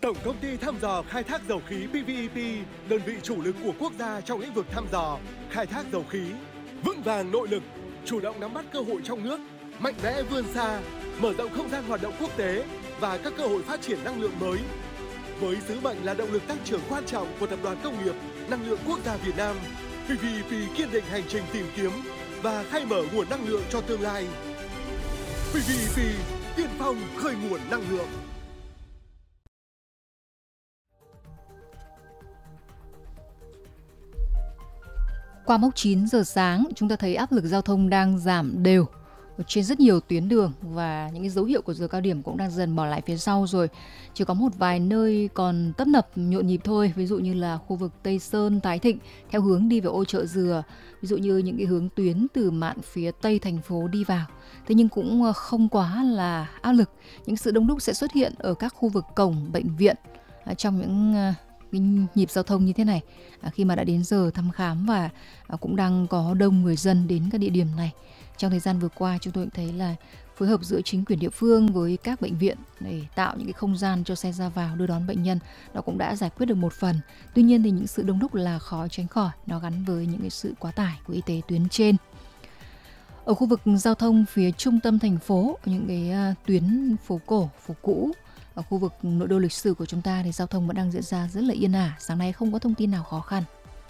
Tổng công ty thăm dò khai thác dầu khí PVEP, đơn vị chủ lực của quốc gia trong lĩnh vực thăm dò, khai thác dầu khí, vững vàng nội lực, chủ động nắm bắt cơ hội trong nước, mạnh mẽ vươn xa, mở rộng không gian hoạt động quốc tế và các cơ hội phát triển năng lượng mới. Với sứ mệnh là động lực tăng trưởng quan trọng của Tập đoàn Công nghiệp Năng lượng Quốc gia Việt Nam, PVEP kiên định hành trình tìm kiếm và khai mở nguồn năng lượng cho tương lai. PVEP, tiên phong khơi nguồn năng lượng. Qua mốc 9 giờ sáng, chúng ta thấy áp lực giao thông đang giảm đều trên rất nhiều tuyến đường và những cái dấu hiệu của giờ cao điểm cũng đang dần bỏ lại phía sau rồi. Chỉ có một vài nơi còn tấp nập nhộn nhịp thôi, ví dụ như là khu vực Tây Sơn, Thái Thịnh theo hướng đi về ô Chợ Dừa, ví dụ như những cái hướng tuyến từ mạn phía Tây thành phố đi vào. Thế nhưng cũng không quá là áp lực. Những sự đông đúc sẽ xuất hiện ở các khu vực cổng bệnh viện trong những nhịp giao thông như thế này khi mà đã đến giờ thăm khám và cũng đang có đông người dân đến các địa điểm này. Trong thời gian vừa qua, chúng tôi cũng thấy là phối hợp giữa chính quyền địa phương với các bệnh viện để tạo những cái không gian cho xe ra vào đưa đón bệnh nhân, nó cũng đã giải quyết được một phần. Tuy nhiên thì những sự đông đúc là khó tránh khỏi, nó gắn với những cái sự quá tải của y tế tuyến trên. Ở khu vực giao thông phía trung tâm thành phố, những cái tuyến phố cổ, phố cũ, ở khu vực nội đô lịch sử của chúng ta thì giao thông vẫn đang diễn ra rất là yên ả. Sáng nay không có thông tin nào khó khăn.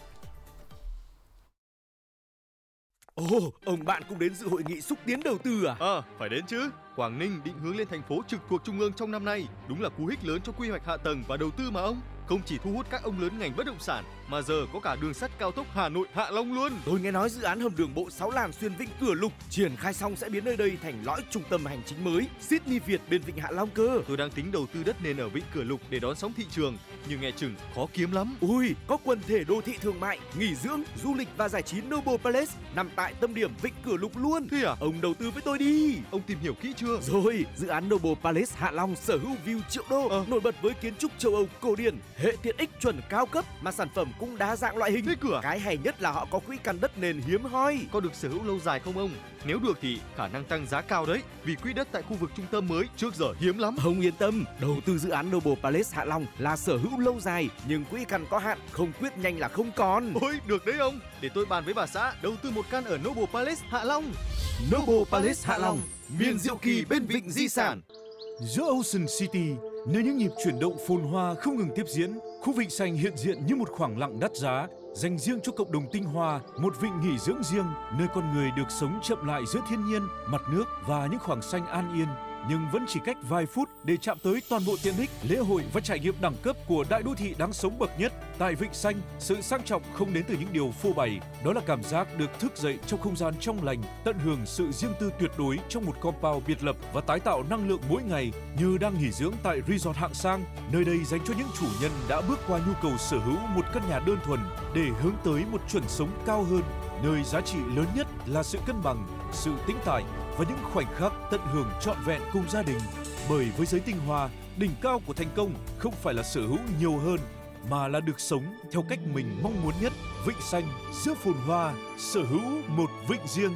Ồ, ông bạn cũng đến dự hội nghị xúc tiến đầu tư à? Phải đến chứ. Quảng Ninh định hướng lên thành phố trực thuộc Trung ương trong năm nay. Đúng là cú hích lớn cho quy hoạch hạ tầng và đầu tư mà ông. Không chỉ thu hút các ông lớn ngành bất động sản, mà giờ có cả đường sắt cao tốc Hà Nội Hạ Long luôn. Tôi nghe nói dự án hầm đường bộ 6 làn xuyên Vịnh Cửa Lục triển khai xong sẽ biến nơi đây thành lõi trung tâm hành chính mới Sydney Việt bên Vịnh Hạ Long cơ. Tôi đang tính đầu tư đất nền ở Vịnh Cửa Lục để đón sóng thị trường, nhưng nghe chừng khó kiếm lắm. Ui, có quần thể đô thị thương mại, nghỉ dưỡng, du lịch và giải trí Noble Palace nằm tại tâm điểm Vịnh Cửa Lục luôn. Thế à? Ông đầu tư với tôi đi. Ông tìm hiểu kỹ chưa? Rồi, dự án Noble Palace Hạ Long sở hữu view triệu đô, nổi bật với kiến trúc châu Âu cổ điển, hệ tiện ích chuẩn cao cấp mà sản phẩm cũng đa dạng loại hình. Thế cửa? Cái hay nhất là họ có quỹ căn đất nền hiếm hoi. Có được sở hữu lâu dài không ông? Nếu được thì khả năng tăng giá cao đấy, vì quỹ đất tại khu vực trung tâm mới trước giờ hiếm lắm. Ông yên tâm, đầu tư dự án Noble Palace Hạ Long là sở hữu lâu dài, nhưng quỹ căn có hạn, không quyết nhanh là không còn. Ôi, được đấy ông. Để tôi bàn với bà xã đầu tư một căn ở Noble Palace Hạ Long. Noble Palace Hạ Long, miền diệu kỳ bên vịnh di sản. Giữa Ocean City, nơi những nhịp chuyển động phồn hoa không ngừng tiếp diễn, khu vịnh xanh hiện diện như một khoảng lặng đắt giá, dành riêng cho cộng đồng tinh hoa, một vịnh nghỉ dưỡng riêng, nơi con người được sống chậm lại giữa thiên nhiên, mặt nước và những khoảng xanh an yên. Nhưng vẫn chỉ cách vài phút để chạm tới toàn bộ tiện ích, lễ hội và trải nghiệm đẳng cấp của đại đô thị đáng sống bậc nhất. Tại Vịnh Xanh, sự sang trọng không đến từ những điều phô bày, đó là cảm giác được thức dậy trong không gian trong lành, tận hưởng sự riêng tư tuyệt đối trong một compound biệt lập và tái tạo năng lượng mỗi ngày như đang nghỉ dưỡng tại resort hạng sang. Nơi đây dành cho những chủ nhân đã bước qua nhu cầu sở hữu một căn nhà đơn thuần để hướng tới một chuẩn sống cao hơn, nơi giá trị lớn nhất là sự cân bằng, sự tĩnh tại và những khoảnh khắc tận hưởng trọn vẹn cùng gia đình. Bởi với giới tinh hoa, đỉnh cao của thành công không phải là sở hữu nhiều hơn, mà là được sống theo cách mình mong muốn nhất. Vịnh Xanh giữa phồn hoa, sở hữu một vịnh riêng.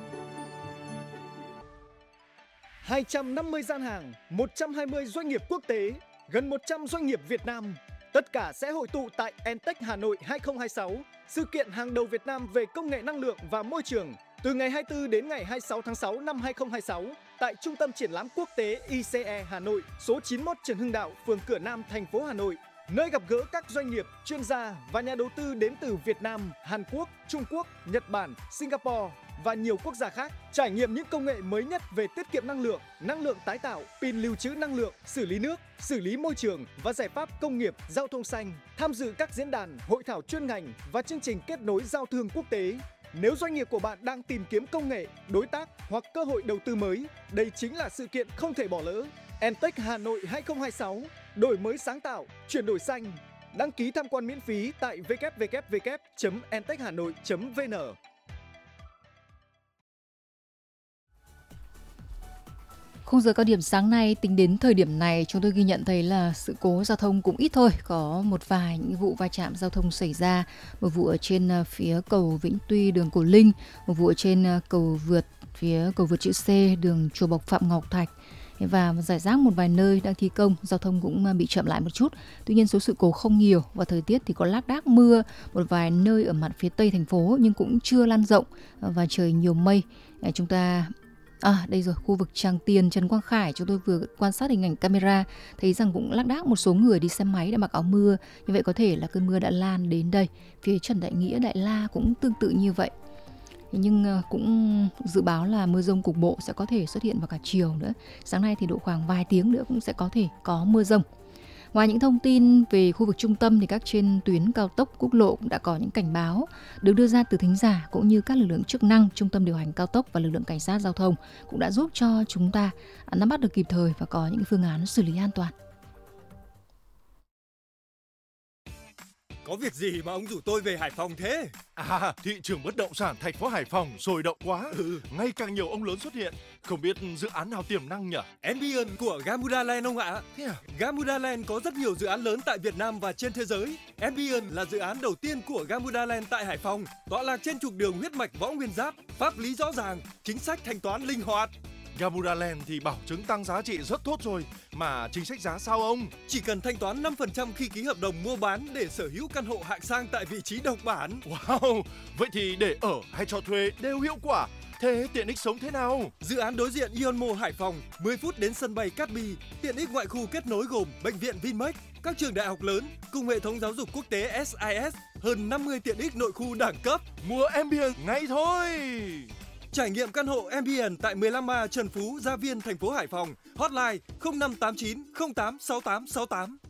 250 gian hàng, 120 doanh nghiệp quốc tế, gần 100 doanh nghiệp Việt Nam. Tất cả sẽ hội tụ tại Entech Hà Nội 2026, sự kiện hàng đầu Việt Nam về công nghệ năng lượng và môi trường. Từ ngày 24 đến ngày 26 tháng 6 năm 2026, tại Trung tâm Triển lãm Quốc tế ICE Hà Nội, số 91 Trần Hưng Đạo, phường Cửa Nam, thành phố Hà Nội, nơi gặp gỡ các doanh nghiệp, chuyên gia và nhà đầu tư đến từ Việt Nam, Hàn Quốc, Trung Quốc, Nhật Bản, Singapore và nhiều quốc gia khác. Trải nghiệm những công nghệ mới nhất về tiết kiệm năng lượng tái tạo, pin lưu trữ năng lượng, xử lý nước, xử lý môi trường và giải pháp công nghiệp, giao thông xanh. Tham dự các diễn đàn, hội thảo chuyên ngành và chương trình kết nối giao thương quốc tế. Nếu doanh nghiệp của bạn đang tìm kiếm công nghệ, đối tác hoặc cơ hội đầu tư mới, đây chính là sự kiện không thể bỏ lỡ. Entech Hà Nội 2026, đổi mới sáng tạo, chuyển đổi xanh. Đăng ký tham quan miễn phí tại www.entechhanoi.vn. Khung giờ cao điểm sáng nay, tính đến thời điểm này, chúng tôi ghi nhận thấy là sự cố giao thông cũng ít thôi. Có một vài những vụ va chạm giao thông xảy ra. Một vụ ở trên phía cầu Vĩnh Tuy, đường Cổ Linh. Một vụ ở trên cầu vượt, phía cầu vượt chữ C, đường Chùa Bộc Phạm Ngọc Thạch. và rải rác một vài nơi đang thi công, giao thông cũng bị chậm lại một chút. Tuy nhiên số sự cố không nhiều và thời tiết thì có lác đác mưa một vài nơi ở mặt phía tây thành phố nhưng cũng chưa lan rộng và trời nhiều mây. Chúng ta đây rồi, khu vực Tràng Tiền, Trần Quang Khải, chúng tôi vừa quan sát hình ảnh camera thấy rằng cũng lác đác một số người đi xe máy đã mặc áo mưa. Như vậy có thể là cơn mưa đã lan đến đây. Phía Trần Đại Nghĩa, Đại La cũng tương tự như vậy. Nhưng cũng dự báo là mưa dông cục bộ sẽ có thể xuất hiện vào cả chiều nữa. Sáng nay thì độ khoảng vài tiếng nữa cũng sẽ có thể có mưa dông. Ngoài những thông tin về khu vực trung tâm thì các trên tuyến cao tốc, quốc lộ cũng đã có những cảnh báo được đưa ra từ thính giả cũng như các lực lượng chức năng, trung tâm điều hành cao tốc và lực lượng cảnh sát giao thông cũng đã giúp cho chúng ta nắm bắt được kịp thời và có những phương án xử lý an toàn. Có việc gì mà ông rủ tôi về Hải Phòng thế? Thị trường bất động sản thành phố Hải Phòng sôi động quá. Ngày càng nhiều ông lớn xuất hiện. Không biết dự án nào tiềm năng nhỉ? Ambience của Gamuda Land ông ạ. Thế à? Gamuda Land có rất nhiều dự án lớn tại Việt Nam và trên thế giới. Ambience là dự án đầu tiên của Gamuda Land tại Hải Phòng, tọa lạc trên trục đường huyết mạch Võ Nguyên Giáp, pháp lý rõ ràng, chính sách thanh toán linh hoạt. Gamuda Land thì bảo chứng tăng giá trị rất tốt rồi, mà chính sách giá sao ông? Chỉ cần thanh toán 5% khi ký hợp đồng mua bán để sở hữu căn hộ hạng sang tại vị trí độc bản. Wow, vậy thì để ở hay cho thuê đều hiệu quả. Thế tiện ích sống thế nào? Dự án đối diện Ion Mall Hải Phòng, 10 phút đến sân bay Cát Bi, tiện ích ngoại khu kết nối gồm bệnh viện Vinmec, các trường đại học lớn cùng hệ thống giáo dục quốc tế SIS, hơn 50 tiện ích nội khu đẳng cấp. Mua Ambience ngay thôi. Trải nghiệm căn hộ Ambience tại 15A Trần Phú, Gia Viên, thành phố Hải Phòng. Hotline 0589 08 6868.